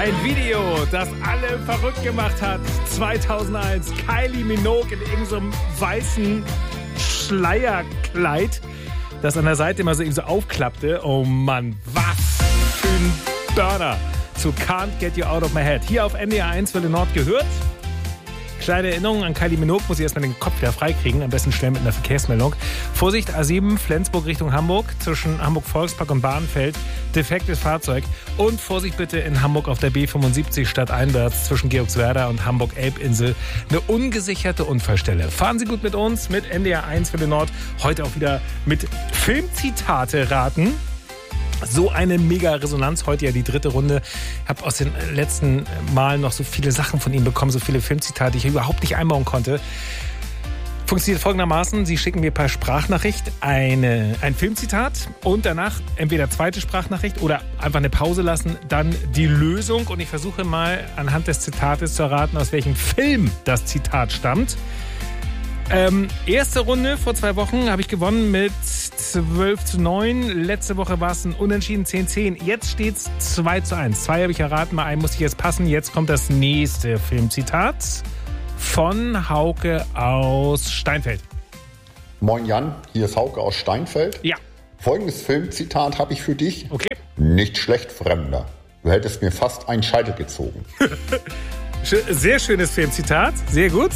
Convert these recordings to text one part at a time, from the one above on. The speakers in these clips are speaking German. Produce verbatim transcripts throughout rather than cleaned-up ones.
Ein Video, das alle verrückt gemacht hat. zweitausendeins, Kylie Minogue in irgendeinem weißen Schleierkleid, das an der Seite immer so, so aufklappte. Oh Mann, was für ein Burner zu Can't Get You Out of My Head. Hier auf N D R eins Welle Nord gehört. Kleine Erinnerung an Kylie Minogue, muss ich erstmal den Kopf wieder freikriegen, am besten schnell mit einer Verkehrsmeldung. Vorsicht, A sieben, Flensburg Richtung Hamburg, zwischen Hamburg-Volkspark und Bahnfeld, defektes Fahrzeug. Und Vorsicht bitte in Hamburg auf der B fünfundsiebzig stadteinwärts zwischen Georgswerda und Hamburg-Elbinsel. Eine ungesicherte Unfallstelle. Fahren Sie gut mit uns, mit N D R eins Welle Nord. Heute auch wieder mit Filmzitate raten. So eine mega Resonanz, heute ja die dritte Runde. Ich habe aus den letzten Malen noch so viele Sachen von Ihnen bekommen, so viele Filmzitate, die ich überhaupt nicht einbauen konnte. Funktioniert folgendermaßen, Sie schicken mir per Sprachnachricht eine, ein Filmzitat und danach entweder zweite Sprachnachricht oder einfach eine Pause lassen, dann die Lösung. Und ich versuche mal anhand des Zitates zu erraten, aus welchem Film das Zitat stammt. Ähm, erste Runde vor zwei Wochen habe ich gewonnen mit zwölf zu neun. Letzte Woche war es ein Unentschieden zehn zehn. Jetzt steht es zwei zu eins. Zwei habe ich erraten, mal einen musste ich jetzt passen. Jetzt kommt das nächste Filmzitat von Hauke aus Steinfeld. Moin Jan, hier ist Hauke aus Steinfeld. Ja. Folgendes Filmzitat habe ich für dich. Okay. Nicht schlecht, Fremder. Du hättest mir fast einen Scheitel gezogen. Sehr schönes Filmzitat, sehr gut.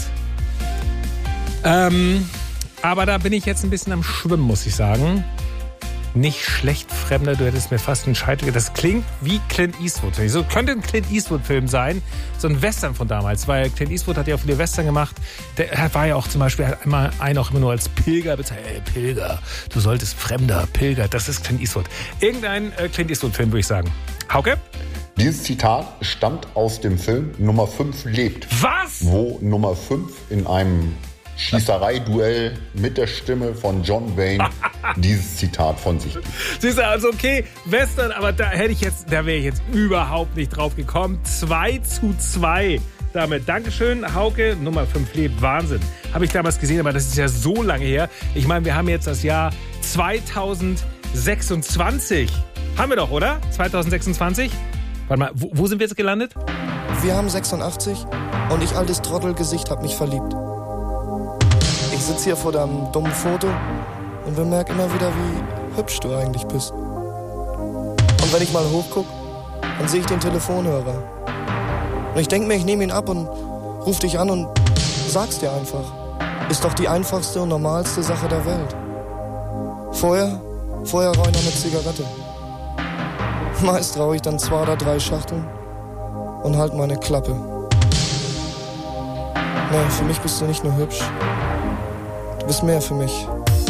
Ähm, aber da bin ich jetzt ein bisschen am Schwimmen, muss ich sagen. Nicht schlecht, Fremder, du hättest mir fast einen Scheitel. Das klingt wie Clint Eastwood. So könnte ein Clint Eastwood-Film sein. So ein Western von damals, weil Clint Eastwood hat ja auch viele Western gemacht. Der war ja auch zum Beispiel einmal einen auch immer nur als Pilger bezeichnet. Hey, Pilger, du solltest Fremder, Pilger. Das ist Clint Eastwood. Irgendein äh, Clint Eastwood-Film, würde ich sagen. Hauke? Dieses Zitat stammt aus dem Film Nummer fünf lebt. Was? Wo Nummer fünf in einem Schießerei-Duell mit der Stimme von John Wayne dieses Zitat von sich gibt. Siehst du, also okay, Western, aber da hätte ich jetzt, da wäre ich jetzt überhaupt nicht drauf gekommen. zwei zu zwei damit. Dankeschön, Hauke, Nummer fünf lebt. Wahnsinn. Habe ich damals gesehen, aber das ist ja so lange her. Ich meine, wir haben jetzt das Jahr zweitausendsechsundzwanzig. Haben wir doch, oder? zweitausendsechsundzwanzig? Warte mal, wo, wo sind wir jetzt gelandet? Wir haben sechsundachtzig und ich, altes Trottelgesicht, hab mich verliebt. Ich sitze hier vor deinem dummen Foto und bemerke immer wieder, wie hübsch du eigentlich bist. Und wenn ich mal hochguck, dann sehe ich den Telefonhörer. Und ich denke mir, ich nehme ihn ab und ruf dich an und sag's dir einfach. Ist doch die einfachste und normalste Sache der Welt. Vorher, vorher rauche ich noch eine Zigarette. Meist rauche ich dann zwei oder drei Schachteln und halt meine Klappe. Nee, für mich bist du nicht nur hübsch. Du bist mehr für mich.